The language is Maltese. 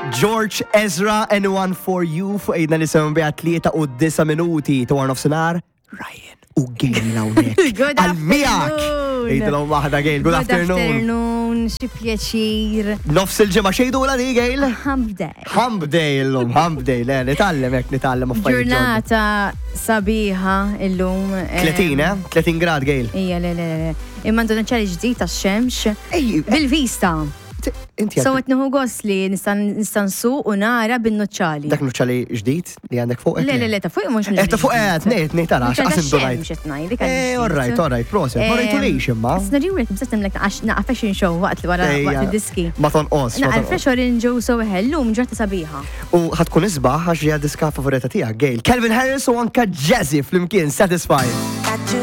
George Ezra, Anyone for You, fuq ejdna nisimgħu biha 3 minuti ta' war nofsinhar. Ryan u Gail hawnhekk. Good afternoon. Ejdilhom waħda Gail, good afternoon. Xi pjaċir. Nofs il-ġimgħa xejdu di Gail? Hump day. Hump day illum, hump day, le, nitgħallem affarijiet. Ġurnata sabiħa illum. 30, 30 grad Gail. Ija, le. Imma għandu ċari ġdid tax-xemx. Bil-vista. So qed nieħu gost li nista' nsuq u nara bin-nuċċali. Dak nuċċali ġdid li għandek fuq? Le, ta' fuq mhux. Ta' fuq qed ngħid tara x'qas indunajt. All right, proset. Ma rejtulix imma. Snariwlek bżgħet nimlek naqa' fashion show waqt wara waqt id-diski. Ma tonqos. Naqa' fresh orange u so ħellum ġorta sabiħa. U ħadkun isbaħ għax hija diska favorita tiegħek Gail. Calvin Harris u anke Jazzy flimkien Satisfied.